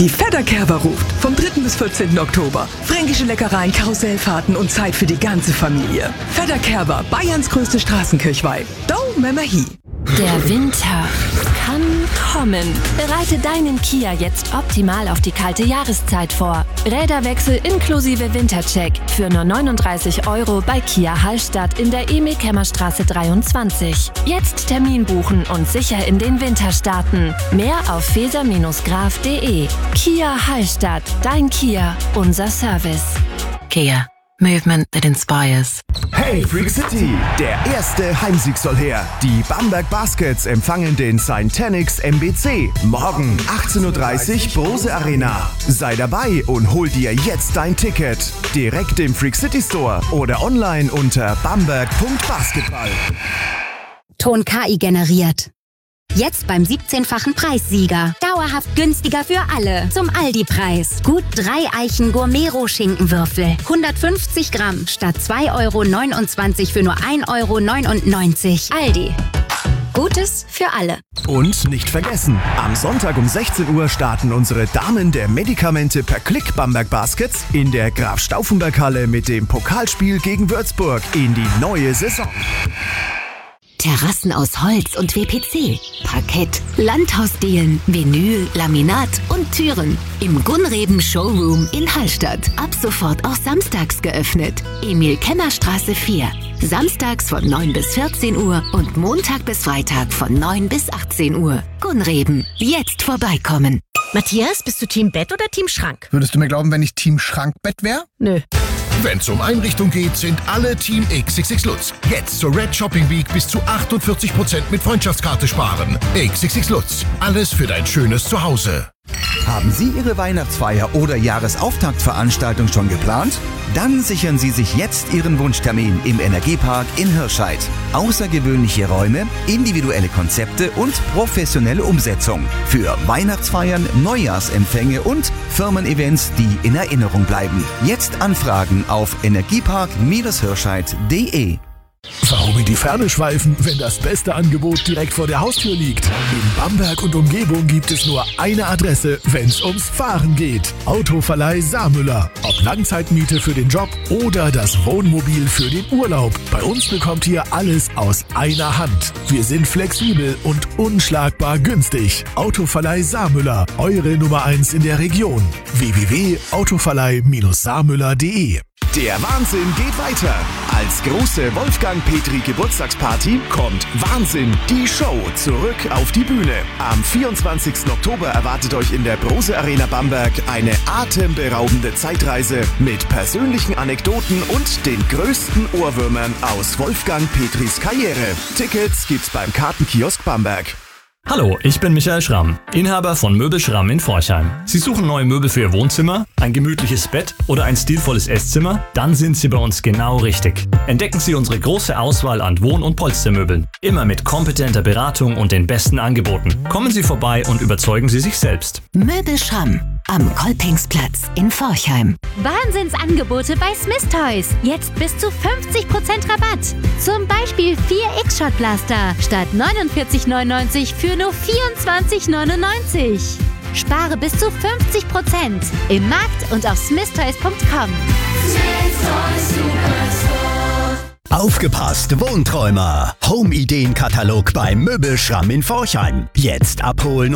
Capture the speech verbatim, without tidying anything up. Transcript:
Die Fedderkerber ruft vom dritten bis vierzehnten Oktober. Fränkische Leckereien, Karussellfahrten und Zeit für die ganze Familie. Fedderkerber, Bayerns größte Straßenkirchweih. Do Memahi. Der Winter kann kommen. Bereite deinen Kia jetzt optimal auf die kalte Jahreszeit vor. Räderwechsel inklusive Wintercheck für nur neununddreißig Euro bei Kia Hallstatt in der Emil-Kemmerstraße dreiundzwanzig. Jetzt Termin buchen und sicher in den Winter starten. Mehr auf feser Graf punkt de. Kia Hallstatt. Dein Kia. Unser Service. Kia. Movement that inspires. Hey Freak City! Der erste Heimsieg soll her. Die Bamberg Baskets empfangen den Saint-Tenix M B C. Morgen achtzehn Uhr dreißig Brose Arena. Sei dabei und hol dir jetzt dein Ticket. Direkt im Freak City Store oder online unter bamberg punkt basketball. Ton K I generiert. Jetzt beim siebzehnfachen Preissieger. Dauerhaft günstiger für alle. Zum Aldi-Preis. Gut drei Eichen Gourmet-Schinkenwürfel. hundertfünfzig Gramm statt zwei Euro neunundzwanzig für nur ein Euro neunundneunzig. Aldi. Gutes für alle. Und nicht vergessen, am Sonntag um sechzehn Uhr starten unsere Damen der Medikamente per Klick Bamberg Baskets in der Graf-Stauffenberg-Halle mit dem Pokalspiel gegen Würzburg in die neue Saison. Terrassen aus Holz und W P C, Parkett, Landhausdielen, Vinyl, Laminat und Türen. Im Gunreben Showroom in Hallstatt. Ab sofort auch samstags geöffnet. Emil-Kemmerstraße vier. Samstags von neun bis vierzehn Uhr und Montag bis Freitag von neun bis achtzehn Uhr. Gunreben. Jetzt vorbeikommen. Matthias, bist du Team Bett oder Team Schrank? Würdest du mir glauben, wenn ich Team Schrankbett wäre? Nö. Wenn es um Einrichtung geht, sind alle Team X X X Lutz. Jetzt zur Red Shopping Week bis zu achtundvierzig Prozent mit Freundschaftskarte sparen. X X X Lutz. Alles für dein schönes Zuhause. Haben Sie Ihre Weihnachtsfeier oder Jahresauftaktveranstaltung schon geplant? Dann sichern Sie sich jetzt Ihren Wunschtermin im Energiepark in Hirscheid. Außergewöhnliche Räume, individuelle Konzepte und professionelle Umsetzung für Weihnachtsfeiern, Neujahrsempfänge und Firmen-Events, die in Erinnerung bleiben. Jetzt anfragen auf energiepark hirscheid punkt de. Warum in die Ferne schweifen, wenn das beste Angebot direkt vor der Haustür liegt? In Bamberg und Umgebung gibt es nur eine Adresse, wenn es ums Fahren geht. Autoverleih Saarmüller. Ob Langzeitmiete für den Job oder das Wohnmobil für den Urlaub. Bei uns bekommt ihr alles aus einer Hand. Wir sind flexibel und unschlagbar günstig. Autoverleih Saarmüller. Eure Nummer eins in der Region. w w w punkt autoverleih saarmüller punkt de. Der Wahnsinn geht weiter. Als große Wolfgang Petri Geburtstagsparty kommt Wahnsinn, die Show, zurück auf die Bühne. Am vierundzwanzigsten Oktober erwartet euch in der Brose Arena Bamberg eine atemberaubende Zeitreise mit persönlichen Anekdoten und den größten Ohrwürmern aus Wolfgang Petris Karriere. Tickets gibt's beim Kartenkiosk Bamberg. Hallo, ich bin Michael Schramm, Inhaber von Möbel Schramm in Forchheim. Sie suchen neue Möbel für Ihr Wohnzimmer, ein gemütliches Bett oder ein stilvolles Esszimmer? Dann sind Sie bei uns genau richtig. Entdecken Sie unsere große Auswahl an Wohn- und Polstermöbeln. Immer mit kompetenter Beratung und den besten Angeboten. Kommen Sie vorbei und überzeugen Sie sich selbst. Möbel Schramm am Kolpingsplatz in Forchheim. Wahnsinnsangebote bei Smith Toys. Jetzt bis zu fünfzig Prozent Rabatt. Zum Beispiel vier X-Shot Blaster statt neunundvierzig neunundneunzig für nur vierundzwanzig neunundneunzig. Spare bis zu fünfzig Prozent im Markt und auf smith toys punkt com. Aufgepasst, Wohnträumer! Home-Ideen-Katalog beim Möbel Schramm in Forchheim. Jetzt abholen